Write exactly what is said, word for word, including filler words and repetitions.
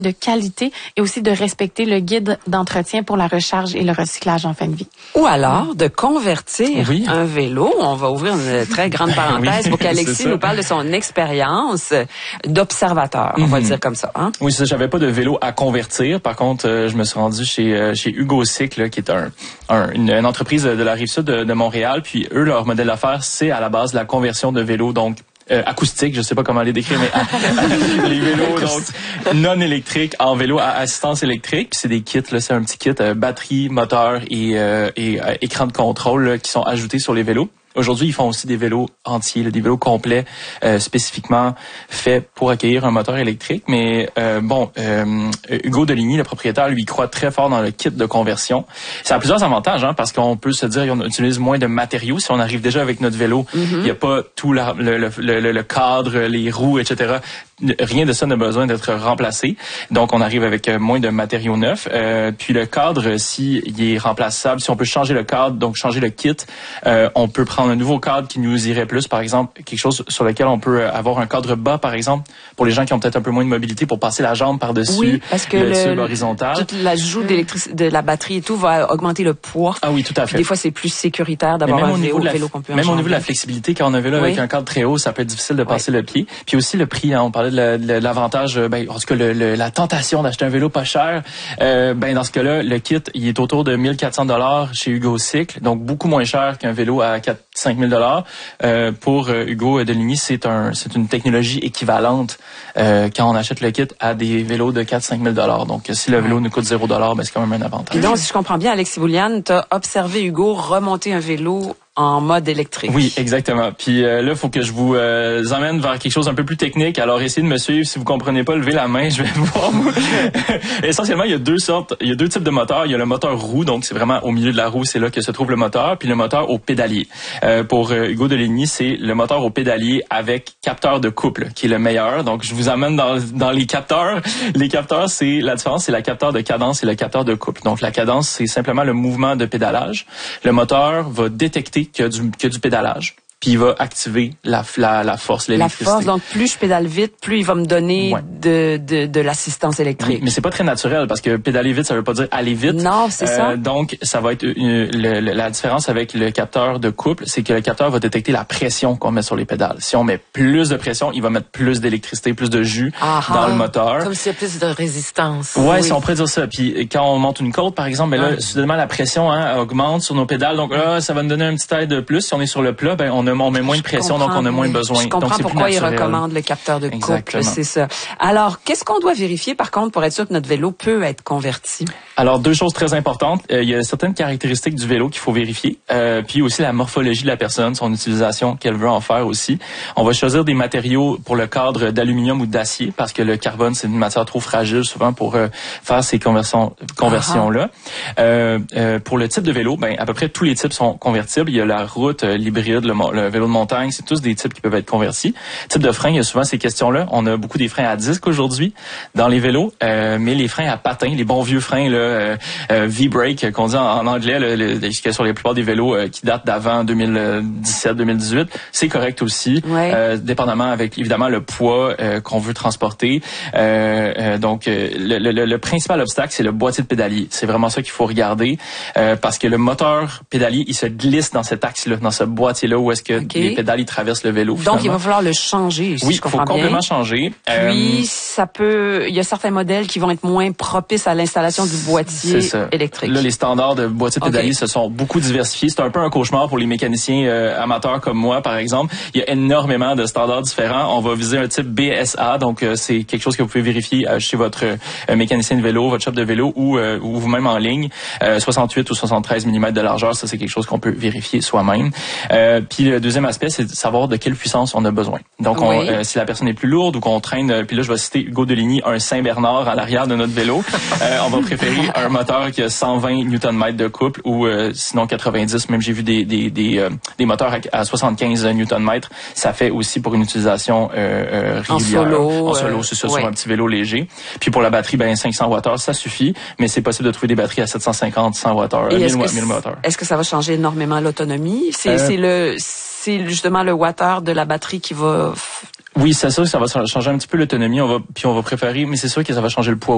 de qualité et aussi de respecter le guide d'entretien pour la recharge et le recyclage en fin de vie. Ou alors de convertir oui. un vélo. On va ouvrir une très grande parenthèse oui, pour qu'Alexis nous parle de son expérience d'observateur, on mm-hmm. va le dire comme ça. Hein? Oui, ça, j'avais pas de vélo à convertir. Par contre, euh, je me suis rendu chez euh, chez Hugo Cycle, là, qui est un, un une, une entreprise de la Rive-Sud de, de Montréal. Puis eux, leur modèle d'affaires, c'est à la base la conversion de vélos, donc Euh, acoustique, je sais pas comment les décrire, mais les vélos donc non électriques en vélo à assistance électrique. Puis c'est des kits, là, c'est un petit kit euh, batterie, moteur et, euh, et euh, écran de contrôle là, qui sont ajoutés sur les vélos. Aujourd'hui, ils font aussi des vélos entiers, là, des vélos complets euh, spécifiquement faits pour accueillir un moteur électrique. Mais euh, bon, euh, Hugo Deligny, le propriétaire, lui, croit très fort dans le kit de conversion. Ça a plusieurs avantages, hein, parce qu'on peut se dire qu'on utilise moins de matériaux. Si on arrive déjà avec notre vélo, il mm-hmm. n'y a pas tout la, le, le, le, le cadre, les roues, et cetera. Rien de ça n'a besoin d'être remplacé. Donc, on arrive avec moins de matériaux neufs. Euh, puis le cadre, si il est remplaçable, si on peut changer le cadre, donc changer le kit, euh, on peut prendre un nouveau cadre qui nous irait plus, par exemple, quelque chose sur lequel on peut avoir un cadre bas, par exemple, pour les gens qui ont peut-être un peu moins de mobilité, pour passer la jambe par-dessus oui, parce que le, le, tube horizontal. Toute l'ajout d'électricité, de la batterie et tout va augmenter le poids. Ah oui, tout à fait. Puis des fois, c'est plus sécuritaire d'avoir un vélo, la, vélo qu'on peut Même enjamber. au niveau de la flexibilité, quand on a un vélo oui. avec un cadre très haut, ça peut être difficile de passer oui. le pied. Puis aussi le prix, hein, on parlait de, la, de l'avantage, ben, en tout cas, le, le, la tentation d'acheter un vélo pas cher. Euh, ben dans ce cas-là, le kit, il est autour de mille quatre cents dollars chez Hugo Cycle, donc beaucoup moins cher qu'un vélo à quatre cinq mille dollars. Euh, pour euh, Hugo Deligny, c'est un, c'est une technologie équivalente euh, quand on achète le kit à des vélos de quatre cinq mille dollars. Donc, si le vélo nous coûte zéro dollar, ben c'est quand même un avantage. Et donc, si je comprends bien, Alexis Bouliane, tu as observé Hugo remonter un vélo en mode électrique. Oui, exactement. Puis euh, là, il faut que je vous euh, emmène vers quelque chose un peu plus technique. Alors, essayez de me suivre. Si vous comprenez pas, levez la main. Je vais voir. Essentiellement, il y a deux sortes, il y a deux types de moteurs. Il y a le moteur roue, donc c'est vraiment au milieu de la roue, c'est là que se trouve le moteur. Puis le moteur au pédalier. Euh, pour euh, Hugo Deligny, c'est le moteur au pédalier avec capteur de couple, qui est le meilleur. Donc, je vous amène dans, dans les capteurs. Les capteurs, c'est la différence, c'est le capteur de cadence et le capteur de couple. Donc, la cadence, c'est simplement le mouvement de pédalage. Le moteur va détecter qu'il y a du, qu'il y a du pédalage. Puis il va activer la, la, la force, l'électricité. La force, donc plus je pédale vite, plus il va me donner ouais. de, de, de l'assistance électrique. Oui, mais c'est pas très naturel parce que pédaler vite, ça veut pas dire aller vite. Non, c'est euh, ça. Donc, ça va être une, le, le, la différence avec le capteur de couple, c'est que le capteur va détecter la pression qu'on met sur les pédales. Si on met plus de pression, il va mettre plus d'électricité, plus de jus Aha, dans le moteur. Comme s'il y a plus de résistance. Ouais, oui. Si on pourrait dire ça. Puis quand on monte une côte, par exemple, ben là, ouais. soudainement la pression hein, augmente sur nos pédales. Donc là, ça va nous donner un petit aide de plus. Si on est sur le plat, ben on, a, on met moins de pression. Donc, on a moins besoin. Je comprends donc, c'est pourquoi plus il recommande le capteur de couple, c'est ça. Alors, qu'est-ce qu'on doit vérifier, par contre, pour être sûr que notre vélo peut être converti? Alors, deux choses très importantes. Euh, il y a certaines caractéristiques du vélo qu'il faut vérifier. Euh, puis aussi la morphologie de la personne, son utilisation qu'elle veut en faire aussi. On va choisir des matériaux pour le cadre d'aluminium ou d'acier, parce que le carbone, c'est une matière trop fragile souvent pour euh, faire ces conversions, conversions-là. Euh, euh, pour le type de vélo, ben à peu près tous les types sont convertibles. Il y a la route, euh, l'hybride, le, le vélo de montagne, c'est tous des types qui peuvent être convertis. Type de frein, il y a souvent ces questions-là. On a beaucoup des freins à disque aujourd'hui dans les vélos, euh, mais les freins à patins, les bons vieux freins là, euh, euh, V-brake qu'on dit en, en anglais, le, le, le, sur la plupart des vélos euh, qui datent d'avant deux mille dix-sept deux mille dix-huit, c'est correct aussi, ouais. euh, dépendamment avec évidemment le poids euh, qu'on veut transporter. Euh, euh, donc le, le, le principal obstacle, c'est le boîtier de pédalier. C'est vraiment ça qu'il faut regarder euh, parce que le moteur pédalier, il se glisse dans cet axe-là, dans ce boîtier-là où est-ce que okay. les pédales ils traversent le vélo. Donc finalement. il va falloir le changer. Si oui, je comprends il faut complètement bien. changer. Puis euh, ça peut, il y a certains modèles qui vont être moins propices à l'installation du boîtier électrique. Là, les standards de boîtier de pédalier okay. se sont beaucoup diversifiés. C'est un peu un cauchemar pour les mécaniciens euh, amateurs comme moi, par exemple. Il y a énormément de standards différents. On va viser un type B S A, donc euh, c'est quelque chose que vous pouvez vérifier euh, chez votre euh, mécanicien de vélo, votre shop de vélo ou, euh, ou vous-même en ligne. Euh, soixante-huit ou soixante-treize millimètres de largeur, ça c'est quelque chose qu'on peut vérifier soi-même. Euh, puis le deuxième aspect, c'est de savoir de quelle puissance on a besoin. Donc, on, oui. euh, si la personne est plus lourde ou qu'on traîne, euh, puis là, je vais citer Hugo Deligny, un Saint-Bernard à l'arrière de notre vélo, euh, on va préférer un moteur qui a cent vingt newton-mètres de couple ou euh, sinon quatre-vingt-dix. Même j'ai vu des des des, euh, des moteurs à, à soixante-quinze newton-mètres. Ça fait aussi pour une utilisation euh, euh, régulière. En solo. En solo, c'est ça, euh, sur oui. un petit vélo léger. Puis pour la batterie, ben cinq cents watts-heure, ça suffit. Mais c'est possible de trouver des batteries à sept cent cinquante, cent watts-heure, mille watts-heure. Est-ce que ça va changer énormément l'autonomie? C'est euh, c'est le c'est justement le wattheure de la batterie qui va... Oui, c'est sûr que ça va changer un petit peu l'autonomie. On va puis on va préférer, mais c'est sûr que ça va changer le poids